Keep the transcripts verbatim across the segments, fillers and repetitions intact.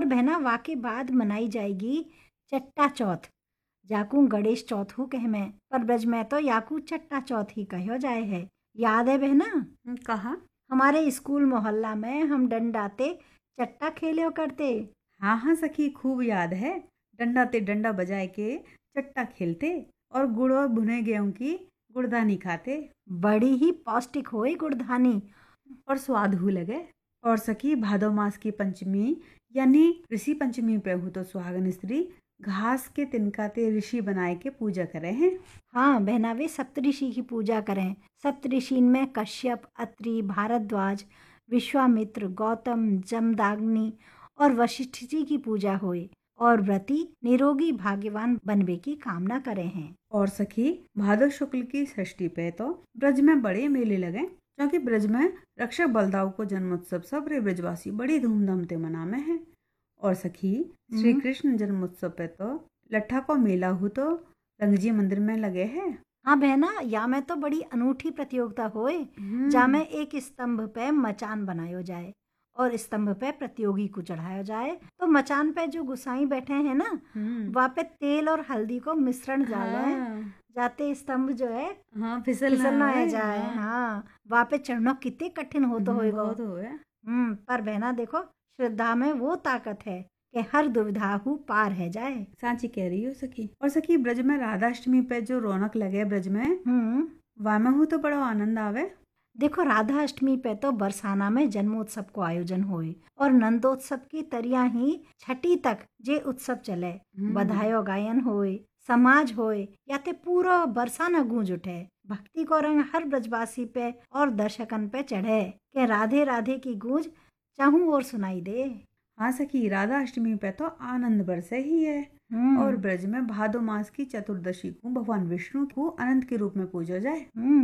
बहना वाके बाद मनाई जाएगी चट्टा चौथ, जाकू गणेश चौथ हूँ कह मैं, पर ब्रज में तो याकू चट्टा चौथ ही कहो जाए है। याद है बहना? कहा? हमारे स्कूल मोहल्ला में हम डंडाते चट्टा खेले करते। हाँ हाँ सखी, खूब याद है। डंडा ते डंडा बजाए के चट्टा खेलते और गुड़ और भुने गेहूं की गुड़दानी खाते। बड़ी ही पौष्टिक होई गुड़धानी और स्वाद हु लगे। और सखी भादो मास की पंचमी यानी ऋषि पंचमी पे हूँ तो सुहागन स्त्री घास के तिनकाते ऋषि बनाए के पूजा करे हैं। हाँ बहना, वे सप्तऋषि की पूजा करें। सप्तऋषि में कश्यप, अत्रि, भारद्वाज, विश्वामित्र, गौतम, जमदाग्नि और वशिष्ठ जी की पूजा हुई और व्रती निरोगी भाग्यवान बनने की कामना करे हैं। और सखी भादो शुक्ल की षष्ठी पे तो ब्रज में बड़े मेले लगे, क्योंकि ब्रज में रक्षक बलदाऊ को जन्मोत्सव सब रे ब्रजवासी बड़ी धूमधाम से मनामे हैं। और सखी श्री कृष्ण जन्मोत्सव पे तो लट्ठा को मेला हो तो रंगजी मंदिर में लगे हैं। हाँ बहना, या में तो बड़ी अनूठी प्रतियोगिता होए, जा में एक स्तंभ पे मचान बनायो जाए और स्तंभ पे प्रतियोगी को चढ़ाया जाए। तो मचान पे जो गुसाई बैठे हैं ना, वहाँ पे तेल और हल्दी को मिश्रण डाला है, हाँ। जाते स्तंभ जो है हाँ फिसल फिसल ना है जाए। हाँ, हाँ वहाँ पे चढ़ना कितने कठिन हो तो होएगा। बहुत हो है। हम्म पर बहना देखो, श्रद्धा में वो ताकत है कि हर दुविधा हु पार है जाए। सांची कह रही हो सखी। और सखी ब्रज में राधाष्टमी पे जो रौनक लगे ब्रज में, हम्म वहाँ में हूँ तो बड़ा आनंद आवे। देखो राधा अष्टमी पे तो बरसाना में जन्मोत्सव को आयोजन हुए और नंदोत्सव की तरिया ही छठी तक जे उत्सव चले। बधाई गायन होए, समाज होए, या ते पूरा बरसाना गूंज उठे। भक्ति को रंग हर ब्रजवासी पे और दर्शकन पे चढ़े के राधे राधे की गूंज चाहूं और सुनाई दे। हाँ सखी, राधा अष्टमी पे तो आनंद बरसे ही है। और ब्रज में भादो मास की चतुर्दशी को भगवान विष्णु को अनंत के रूप में पूजा जाए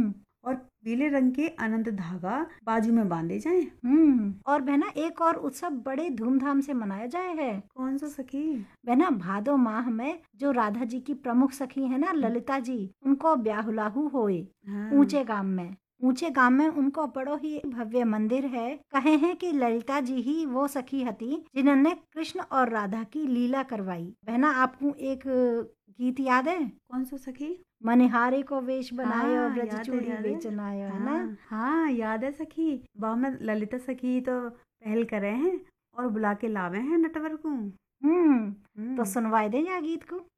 और पीले रंग के अनंत धागा बाजू में बांधे जाए। हम्म और बहना एक और उत्सव बड़े धूमधाम से मनाया जाए है। कौन सा सखी? बहना भादो माह में जो राधा जी की प्रमुख सखी है ना ललिता जी, उनको ब्याहुलाहू होए ऊंचे गांव में। ऊंचे गांव में उनको बड़ो ही भव्य मंदिर है। कहे हैं कि ललिता जी ही वो सखी हती जिन्होंने कृष्ण और राधा की लीला करवाई। बहना आपको एक गीत याद है? कौन सा सखी? मनिहारे को वेश बनाए और हाँ, ब्रज याद चूड़ी है, याद बेचन है। आयो है हाँ, ना। हाँ याद है सखी। वहाँ में ललिता सखी तो पहल करे हैं और बुला के लावे हैं नटवर को। हम्म तो सुनवाई दे या गीत को।